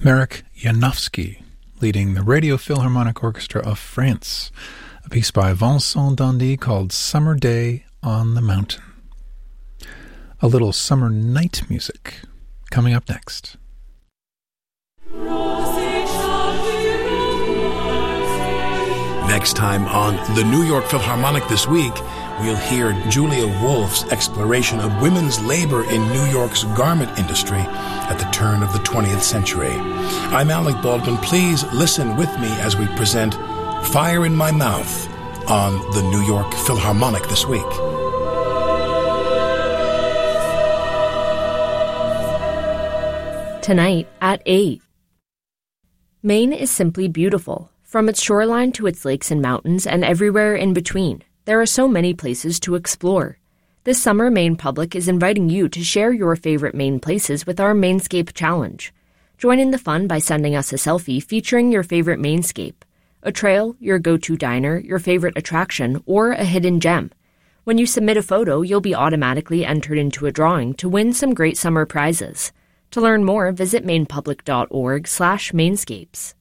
Marek Janowski, leading the Radio Philharmonic Orchestra of France, a piece by Vincent Dandy called Summer Day on the Mountain. A little summer night music coming up next. Next time on the New York Philharmonic This Week, we'll hear Julia Wolf's exploration of women's labor in New York's garment industry at the turn of the 20th century. I'm Alec Baldwin. Please listen with me as we present Fire in My Mouth on the New York Philharmonic This Week. Tonight at 8. Maine is simply beautiful, from its shoreline to its lakes and mountains and everywhere in between. There are so many places to explore. This summer, Maine Public is inviting you to share your favorite Maine places with our Mainscape Challenge. Join in the fun by sending us a selfie featuring your favorite Mainscape, a trail, your go-to diner, your favorite attraction, or a hidden gem. When you submit a photo, you'll be automatically entered into a drawing to win some great summer prizes. To learn more, visit mainepublic.org/mainscapes.